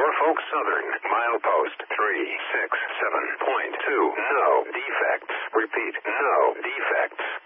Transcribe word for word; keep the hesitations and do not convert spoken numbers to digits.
Norfolk Southern, milepost three six seven point two. No defects. Repeat, no defects.